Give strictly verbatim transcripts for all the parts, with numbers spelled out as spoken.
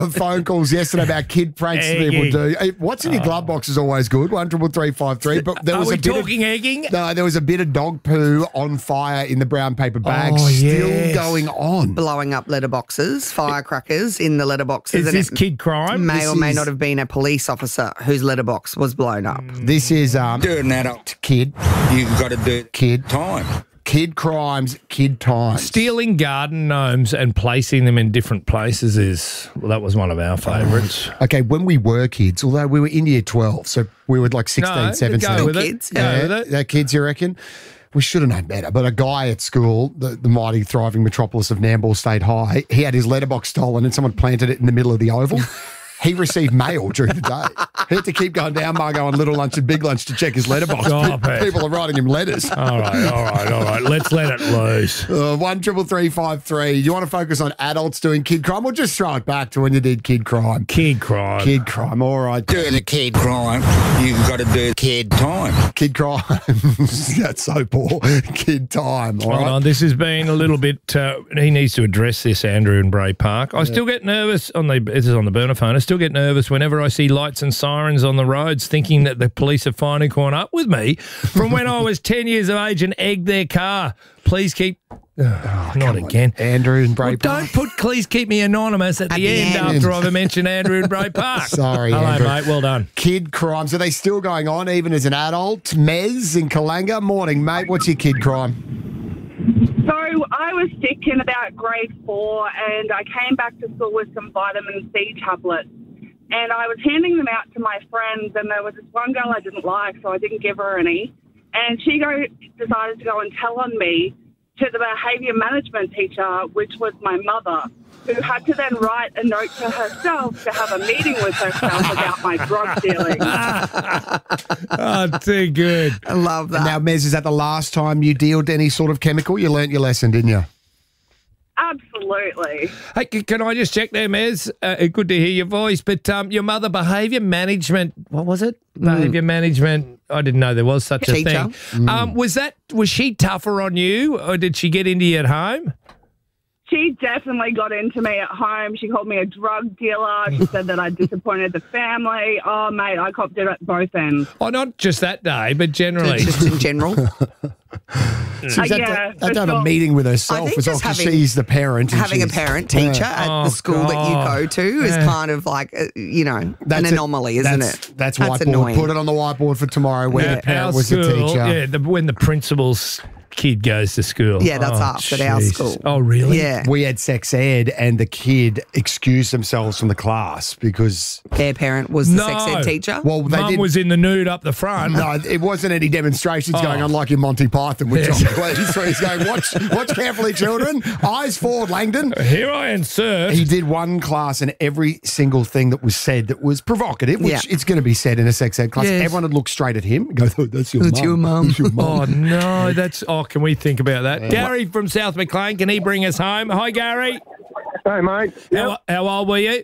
phone calls yesterday about kid pranks that people Egging. do. Hey, what's in your glove box is always good. One triple three five three. But there Are was we a bit talking of, egging? No, there was a bit of dog poo on fire in the brown paper bag. Oh, still yes. going on. Blowing up letterboxes, firecrackers in the letterboxes. Is and this it kid crime? may This or may is- not have been a police officer whose letterbox was blown up. This is um, Doing that up, kid, you got to do it kid, time. kid crimes, kid times. Stealing garden gnomes and placing them in different places is, well, that was one of our favourites. Okay, when we were kids, although we were in year twelve, so we were like sixteen, No, seventeen. go with it. Kids, Go Yeah, with it. that kids, you reckon? We should have known better. But a guy at school, the, the mighty thriving metropolis of Nambour State High, he had his letterbox stolen and someone planted it in the middle of the oval. He received mail during the day. He had to keep going down Margo on little lunch and big lunch to check his letterbox. Stop it. People are writing him letters. All right, all right, all right. Let's let it loose. Uh, one triple three five three. You want to focus on adults doing kid crime, or just throw it back to when you did kid crime? Kid crime. Kid crime. All right. Doing a kid crime, you got to do kid time. Kid crime. That's so poor. Kid time. All Hold right. on, this has been a little bit. Uh, he needs to address this, Andrew in Bray Park. I still get nervous on the. This is on the burner phone. I still get nervous whenever I see lights and sirens on the roads, thinking that the police have finally caught up with me from when I was ten years of age and egged their car. Please keep. Oh, not again. Andrew and Bray Well, don't put please keep me anonymous at, the, the end, end. after I've mentioned Andrew in Bray Park. Sorry, Hello, Andrew. mate. Well done. Kid crimes, are they still going on even as an adult? Mez in Kalanga. Morning, mate. What's your kid crime? So I was sick in about grade four and I came back to school with some vitamin C tablets. And I was handing them out to my friends and there was this one girl I didn't like, so I didn't give her any. And she go, decided to go and tell on me to the behaviour management teacher, which was my mother, who had to then write a note to herself to have a meeting with herself about my drug dealing. Oh, too good. I love that. Now, Mez, is that the last time you dealt any sort of chemical? You learnt your lesson, didn't you? Absolutely. Hey, c- can I just check there, Mez? Uh, good to hear your voice. But um, your mother, behaviour management, what was it? Behaviour management. I didn't know there was such a Teacher. thing. Um, was that was she tougher on you, or did she get into you at home? She definitely got into me at home. She called me a drug dealer. She said that I disappointed the family. Oh, mate, I copped it at both ends. Oh, not just that day, but generally. Just in general. She's Uh, had yeah, to, had for to have a sure. meeting with I herself think as well just because having- she's the parent. and Having a she's- parent teacher Yeah. at Oh, the school that you God. go to is Yeah. kind of like, uh, you know, That's an it. anomaly, isn't that's, it? That's whiteboard. annoying. Put it on the whiteboard for tomorrow where Yeah, the parent our was school, the teacher. Yeah, the, when the principal's kid goes to school. Yeah, that's Oh, us at our jeez. school. Oh, really? Yeah. We had sex ed and the kid excused themselves from the class because, Their parent was the No. sex ed teacher. well, they Mum did. was in the nude up the front. No, it wasn't any demonstrations going Oh. on like in Monty Python with Yes. John Cleese, where he's going, watch, watch carefully, children. Eyes forward, Langdon. Here I insert. He did one class and every single thing that was said that was provocative, which Yeah. it's going to be said in a sex ed class, Yes. everyone would look straight at him and go, "Oh, that's your That's mum. your mum." That's your mum. Oh, no, that's... Oh, can we think about that? Gary from South McLean, can he bring us home? Hi, Gary. Hey, mate. How, how old were you?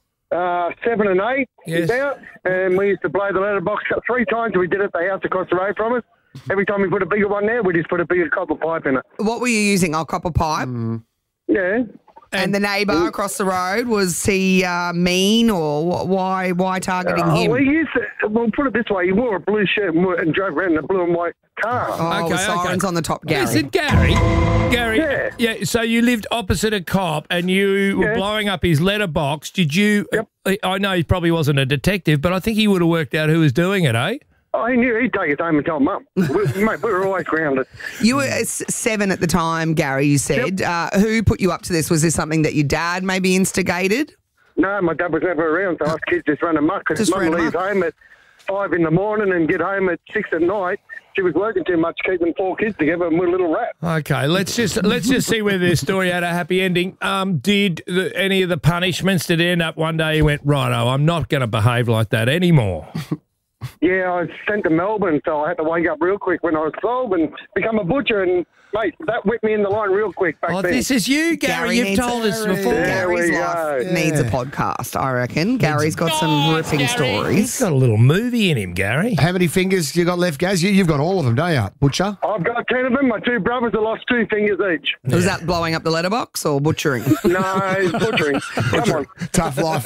Uh, seven and eight, Yes. about, and we used to blow the letterbox up three times. We did it at the house across the road from us. Every time we put a bigger one there, we just put a bigger copper pipe in it. What were you using? Oh, copper pipe. Yeah. And the neighbour across the road, was he uh, mean or wh- why why targeting Oh, him? we used to, well, put it this way, he wore a blue shirt and, wore, and drove around in a blue and white car. Oh, Okay, with sirens okay. on the top, Gary. Listen, Gary. Gary. Yeah. Yeah. So you lived opposite a cop and you were Yeah. blowing up his letterbox. Did you... I- I know he probably wasn't a detective, but I think he would have worked out who was doing it, eh? Oh, he knew he'd take us home and tell mum. we, mate, we were always grounded. You were s- seven at the time, Gary, you said. Uh, who put you up to this? Was this something that your dad maybe instigated? No, my dad was never around, so us kids just run amok. Because Just mum ran leaves amok. home at five in the morning and get home at six at night. She was working too much keeping four kids together and we're a little rat. Okay, let's just let's just see whether this story had a happy ending. Um, did the, any of the punishments did it end up one day? He went, righto, I'm not going to behave like that anymore. Yeah, I was sent to Melbourne, so I had to wake up real quick when I was twelve and become a butcher. And, mate, that whipped me in the line real quick back Oh, then. this is you, Gary. You've needs told a- us before. There Gary's we life go. needs a Yeah. podcast, I reckon. Gary's got some ripping He's stories. got a little movie in him, Gary. How many fingers you got left, Gaz? You, you've got all of them, don't you, Butcher? I've got ten of them. My two brothers have lost two fingers each. Was that blowing up the letterbox or butchering? No, butchering. Come on. Tough life.